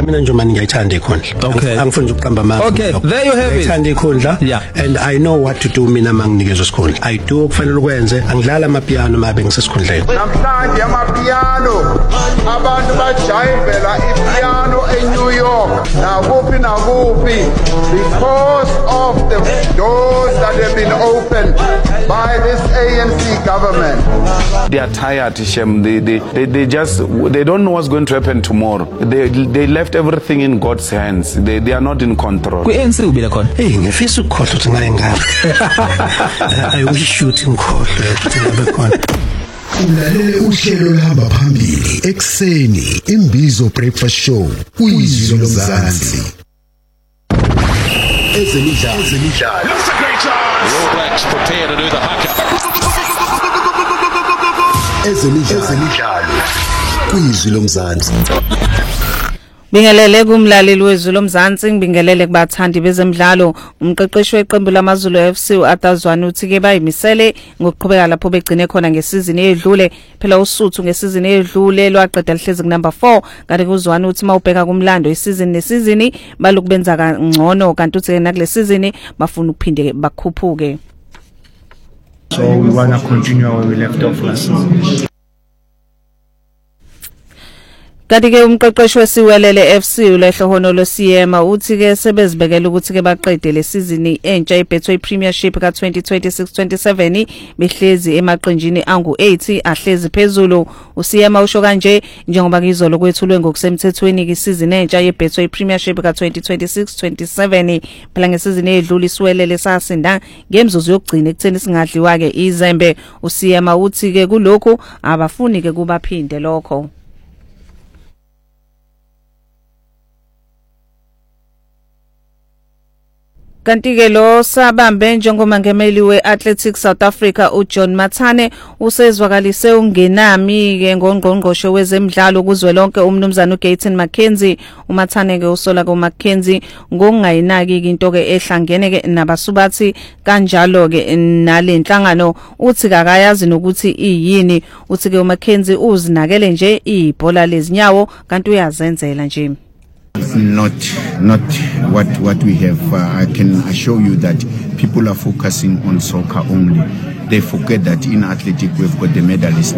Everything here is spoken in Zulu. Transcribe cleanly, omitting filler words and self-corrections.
mina nje manje ngiyayithanda ikhundla angifuni ukuqamba amanga okay there you have it ngiyayithanda ikhundla and I know what to do mina manginikeza isikhundla I do okufanele ukwenze angidlala amapiano mabe ngisesikhundleni namhlanje amapiano abantu bajayivela ipiano eNew York nakuphi because of the doors that have been opened by this ANC government. They are tired, Shem. They don't know what's going to happen tomorrow. They left everything in God's hands. They are not in control. ANC ubile khona. Hey, ngifisa ukukhohlwa ukuthi ngayengane. I wish shoot ngikhohlwe ukuthi ngabe khona. Ulalele uhlelo lahamba phambili ekseni Imbizo Breakfast Show kuyizwi lomzansi. Ezemidlalo. That's a great chance. All Blacks prepare to do the haka. Ezemidlalo. Kuyizwi lomzansi. Bingelele kumlaleli wezwi lomzansi ngibingelele kubathandi bezemidlalo umqeqeshi weqembu lamaZulu FC uAtazwana uthi ke bayimisele ngokuqhubeka lapho begcine khona ngesizini edlule phela usuthu ngesizini edlule lwaqeda lihlezi kunumber 4 kanti kuzwana uthi mawubheka kumlando isizini nesizini balokubenza kangcono kanti uthi nakule sizini bafuna ukuphinde bakhuphuke. So we want to continue where we left off last season. Kanti ke umqeqeshi wesiwelele FC uLehlohono loSiyema uthi ke sebezibekela ukuthi ke baqede lesizini entsha eBetway Premiership ka2026-27 behlezi emaqenjini angu-8 ahlezi phezulu. uSiyema usho kanje njengoba ngizolo kwethulwe ngokusemthethweni isizini entsha yeBetway Premiership ka2026-27 phela ngesizini edlula isiwelele sasinda ngemzuzu yokugcina ekutheni singadliwa ke iZembe. uSiyema uthi ke kulokhu abafuni ke kubaphinde lokho. Kanti ke lo sabambe njengomangemeli weAthletics South Africa uJohn Mathane usezwakalise ungenami ke ngongqongqoshe wezemidlalo kuzwelonke umnumzana uGayton McKenzie. uMathane ke usola kuMcKenzie ngokungayinaki into ke ehlangene ke nabasubathi kanjalo ke nalenhlangano uthi kakayazi nokuthi iyini. uthi ke uMcKenzie uzinakele nje ibhola lezinyawo kanti uyazenzela nje. Not what we have. I can assure you that people are focusing on soccer only. They forget that in athletics we've got the medalists.